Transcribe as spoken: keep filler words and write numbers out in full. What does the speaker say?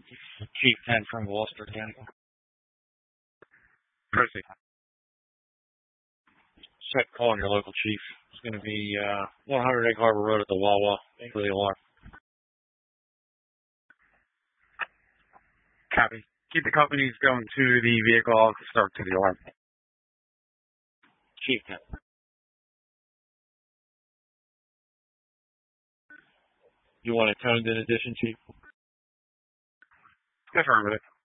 Chief ten from Gloucester County. Proceed. Set calling your local chief. It's going to be uh, one hundred Egg Harbor Road at the Wawa for the alarm. Copy. Keep the companies going to the vehicle. I'll start to the alarm. Chief ten. You want a toned in addition, Chief? Affirmative.